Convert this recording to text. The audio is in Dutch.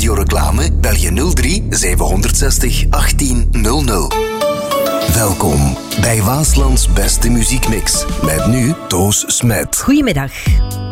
radioreclame? Bel je 03 760 1800. Welkom bij Waaslands beste muziekmix. Met nu Toos Smet. Goedemiddag.